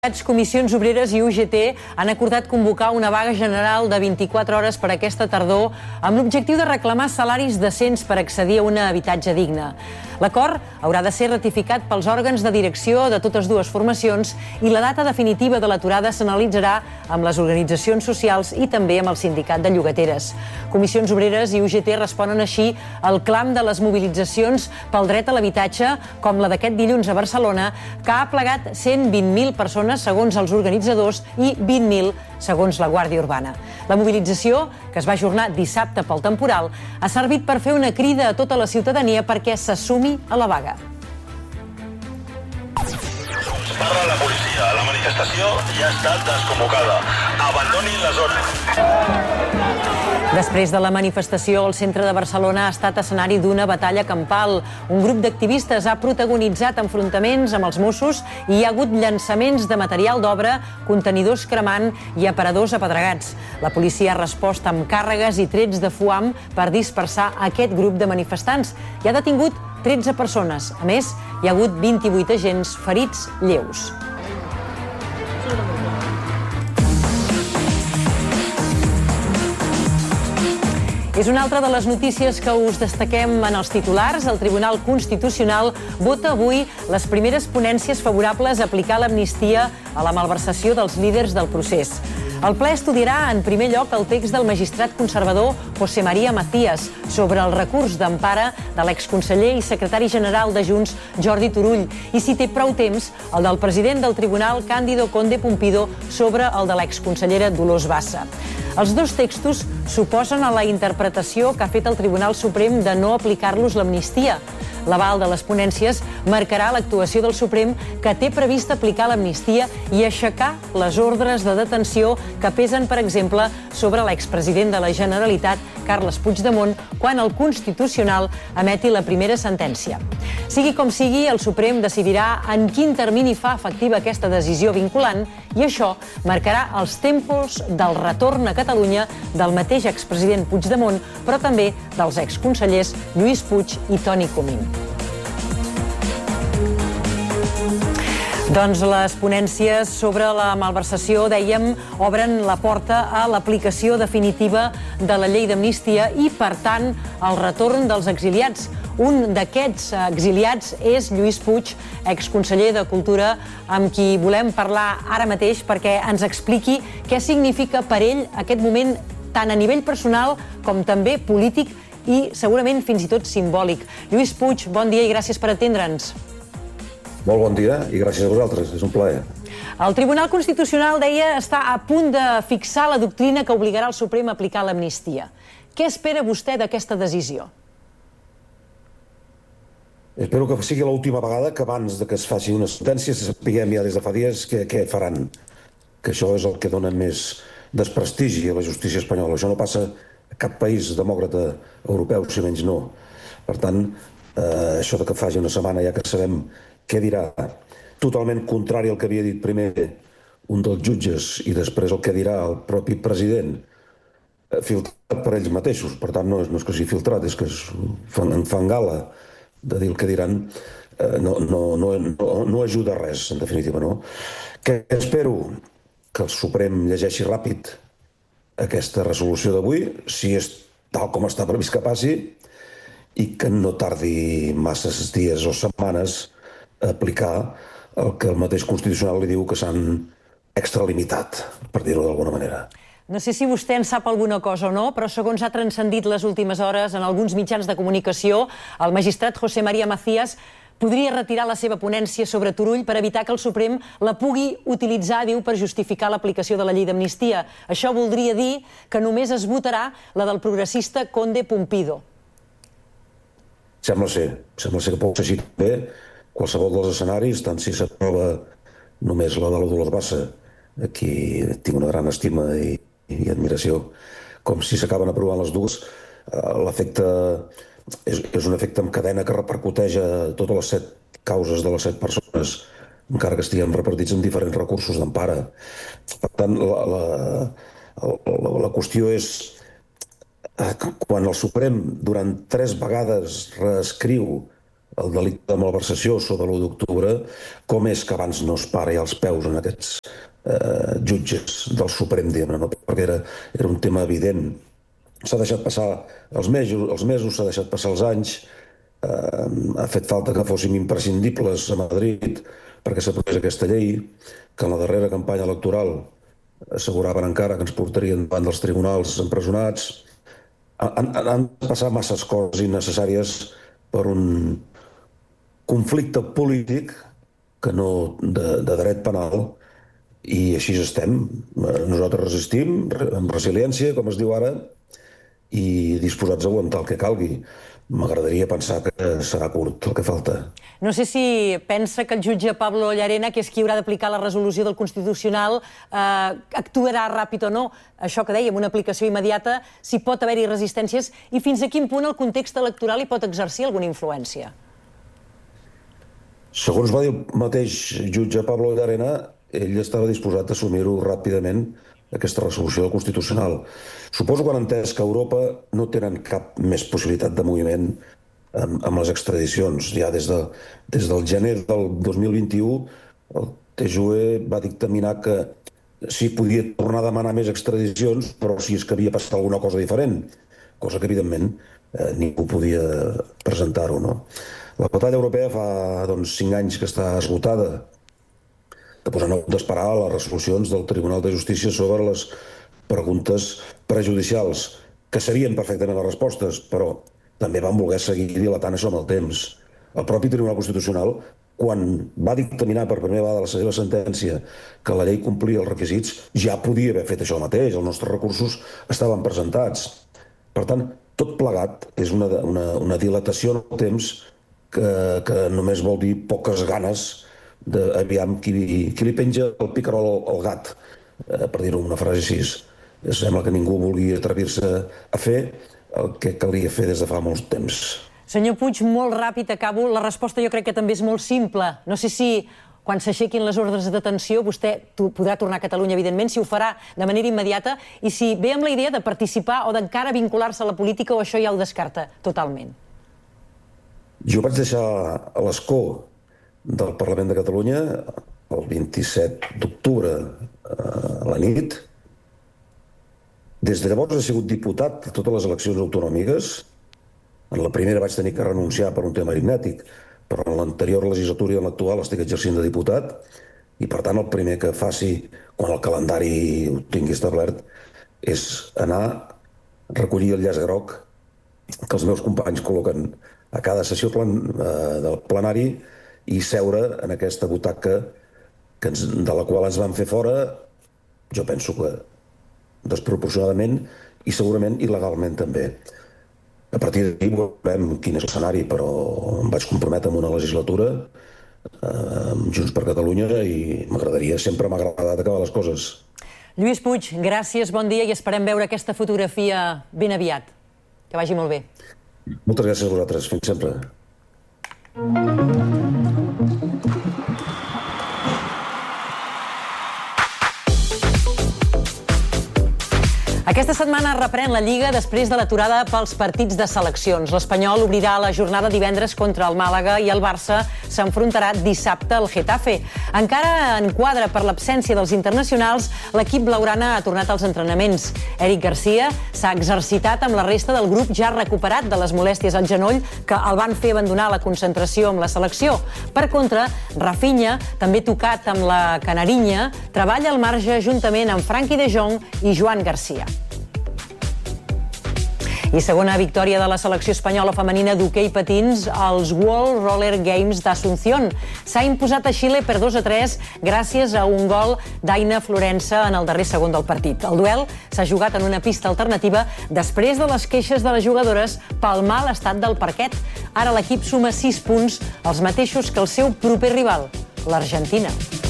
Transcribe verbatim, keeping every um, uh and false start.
Comissions Obreres i U G T han acordat convocar una vaga general de vint-i-quatre hores per aquesta tardor amb l'objectiu de reclamar salaris decents per accedir a un habitatge digne. L'acord haurà de ser ratificat pels òrgans de direcció de totes dues formacions i la data definitiva de l'aturada s'analitzarà amb les organitzacions socials i també amb el sindicat de llogateres. Comissions Obreres i U G T responen així al clam de les mobilitzacions pel dret a l'habitatge, com la d'aquest dilluns a Barcelona, que ha plegat cent vint mil persones segons els organitzadors i vint mil segons la Guàrdia Urbana. La mobilització, que es va ajornar dissabte pel temporal, ha servit per fer una crida a tota la ciutadania perquè s'assumi a la vaga. Parla la policia. La manifestació ja ha estat desconvocada. Abandonin la zona. Després de la manifestació, el centre de Barcelona ha estat escenari d'una batalla campal. Un grup d'activistes ha protagonitzat enfrontaments amb els Mossos i hi ha hagut llançaments de material d'obra, contenidors cremant i aparadors apedregats. La policia ha respost amb càrregues i trets de foam per dispersar aquest grup de manifestants i ha detingut tretze persones. A més, hi ha hagut vint-i-vuit agents ferits lleus. És una altra de les notícies que us destaquem en els titulars. El Tribunal Constitucional vota avui les primeres ponències favorables a aplicar l'amnistia a la malversació dels líders del procés. El ple estudiarà en primer lloc el text del magistrat conservador José María Macías sobre el recurs d'empara de l'exconseller i secretari general de Junts, Jordi Turull, i si té prou temps, el del president del tribunal, Cándido Conde Pumpido, sobre el de l'exconsellera Dolors Bassa. Els dos textos s'oposen a la interpretació que ha fet el Tribunal Suprem de no aplicar-los l'amnistia. L'aval de les ponències marcarà l'actuació del Suprem, que té previst aplicar l'amnistia i aixecar les ordres de detenció que pesen, per exemple, sobre l'expresident de la Generalitat, Carles Puigdemont, quan el Constitucional emeti la primera sentència. Sigui com sigui, el Suprem decidirà en quin termini fa efectiva aquesta decisió vinculant i això marcarà els tempos del retorn a Catalunya del mateix expresident Puigdemont, però també dels exconsellers Lluís Puig i Toni Comín. Doncs les ponències sobre la malversació, dèiem, obren la porta a l'aplicació definitiva de la llei d'amnistia i, per tant, al retorn dels exiliats. Un d'aquests exiliats és Lluís Puig, exconseller de Cultura, amb qui volem parlar ara mateix perquè ens expliqui què significa per ell aquest moment tant a nivell personal com també polític i segurament fins i tot simbòlic. Lluís Puig, bon dia i gràcies per atendre'ns. Molt bon dia i gràcies a vosaltres, és un plaer. El Tribunal Constitucional, deia, està a punt de fixar la doctrina que obligarà el Suprem a aplicar l'amnistia. Què espera vostè d'aquesta decisió? Espero que sigui l'última vegada que abans de que es faci una sentència sapiguem ja des de fa dies què faran, que això és el que dona més desprestigi a la justícia espanyola. Això no passa a cap país demòcrata europeu, si menys no. Per tant, això de que faci una setmana ja que sabem què dirà, totalment contrari al que havia dit primer un dels jutges i després el que dirà el propi president, filtrat per ells mateixos. Per tant, no és que sigui filtrat, és que en fan gala de dir el que diran, no ajuda a res, en definitiva, no? Que espero que el Suprem llegeixi ràpid aquesta resolució d'avui, si és tal com està previst que passi, i que no tardi masses dies o setmanes a aplicar el que el mateix Constitucional li diu que s'han extralimitat, per dir-ho d'alguna manera. No sé si vostè en sap alguna cosa o no, però segons ha transcendit les últimes hores en alguns mitjans de comunicació, el magistrat José María Macías podria retirar la seva ponència sobre Turull per evitar que el Suprem la pugui utilitzar, diu, per justificar l'aplicació de la llei d'amnistia. Això voldria dir que només es votarà la del progressista Conde Pumpido. Sembla ser, sembla ser que pot ser així bé. Qualsevol dels escenaris, tant si s'aprova només la de la Dolors Bassa, a qui tinc una gran estima i, i admiració, com si s'acaben aprovant les dues, l'efecte és, és un efecte en cadena que repercuteix a totes les set causes de les set persones, encara que estiguem repartits en diferents recursos d'empara. Per tant, la, la, la, la qüestió és quan el Suprem durant tres vegades reescriu el delicte de malversació sota l'u d'octubre, com és que abans no es para ja els peus en aquests eh, jutges del Suprem, diguem-ne, no? Perquè era, era un tema evident. S'ha deixat passar els mesos, els mesos s'ha deixat passar els anys, eh, ha fet falta que fóssim imprescindibles a Madrid perquè s'aprovés aquesta llei, que en la darrera campanya electoral asseguraven encara que ens portarien davant dels tribunals empresonats. Han, han passat masses coses innecessàries per un conflicte polític que no de, de dret penal, i així estem. Nosaltres resistim amb resiliència, com es diu ara, i disposats a aguantar el que calgui. M'agradaria pensar que serà curt el que falta. No sé si pensa que el jutge Pablo Llarena, que és qui haurà d'aplicar la resolució del Constitucional, eh, actuarà ràpid o no. Això que dèiem, una aplicació immediata, si pot haver-hi resistències, i fins a quin punt el context electoral hi pot exercir alguna influència? Segons va dir el mateix jutge Pablo Llarena, ell estava disposat a assumir-ho ràpidament, aquesta resolució del Constitucional. Suposo que han entès que a Europa no tenen cap més possibilitat de moviment amb, amb les extradicions. Ja des, de, des del gener del dos mil vint-i-u, el T J U E va dictaminar que sí, podia tornar a demanar més extradicions, però si és que havia passat alguna cosa diferent, cosa que, evidentment, eh, ningú podia presentar-ho, no? La batalla europea fa doncs, cinc anys que està esgotada, que posen d'esperar les resolucions del Tribunal de Justícia sobre les preguntes prejudicials, que serien perfectament les respostes, però també van voler seguir dilatant això amb el temps. El propi Tribunal Constitucional, quan va dictaminar per primera vegada la seva sentència que la llei complia els requisits, ja podia haver fet això mateix, els nostres recursos estaven presentats. Per tant, tot plegat és una, una, una dilatació en el temps que, que només vol dir poques ganes d'aviam qui, qui li penja el picarol al, al gat, eh, per dir-ho una frase així. Sembla que ningú vulgui atrevir-se a fer el que calia fer des de fa molt temps. Senyor Puig, molt ràpid, acabo. La resposta jo crec que també és molt simple. No sé si quan s'aixequin les ordres de detenció vostè podrà tornar a Catalunya, evidentment, si ho farà de manera immediata, i si ve amb la idea de participar o d'encara vincular-se a la política, o això ja ho descarta totalment. Jo vaig deixar a l'escó del Parlament de Catalunya el vint-i-set d'octubre a la nit. Des de llavors he sigut diputat a totes les eleccions autonòmiques. En la primera vaig tenir que renunciar per un tema aritmètic, però en l'anterior legislatura i en l'actual estic exercint de diputat, i per tant el primer que faci quan el calendari ho tingui establert és anar a recollir el llaç groc que els meus companys col·loquen a cada sessió plan, eh, del plenari, i seure en aquesta butaca que ens, de la qual ens van fer fora, jo penso que desproporcionadament i segurament il·legalment també. A partir d'aquí veurem quin és l'escenari, però em vaig comprometre amb una legislatura eh, amb Junts per Catalunya, i m'agradaria, sempre m'ha agradat acabar les coses. Lluís Puig, gràcies, bon dia, i esperem veure aquesta fotografia ben aviat. Que vagi molt bé. Moltes gràcies a vosaltres. Fins sempre. Aquesta setmana reprèn la Lliga després de l'aturada pels partits de seleccions. L'Espanyol obrirà la jornada divendres contra el Màlaga i el Barça s'enfrontarà dissabte al Getafe. Encara en quadre per l'absència dels internacionals, l'equip blaugrana ha tornat als entrenaments. Eric Garcia s'ha exercitat amb la resta del grup ja recuperat de les molèsties al genoll que el van fer abandonar la concentració amb la selecció. Per contra, Rafinha, també tocat amb la canarinya, treballa al marge juntament amb Frenkie de Jong i Joan Garcia. I segona victòria de la selecció espanyola femenina d'hoquei patins als World Roller Games d'Asunción. S'ha imposat a Xile per dos a tres gràcies a un gol d'Aina Florença en el darrer segon del partit. El duel s'ha jugat en una pista alternativa després de les queixes de les jugadores pel mal estat del parquet. Ara l'equip suma sis punts, els mateixos que el seu proper rival, l'Argentina.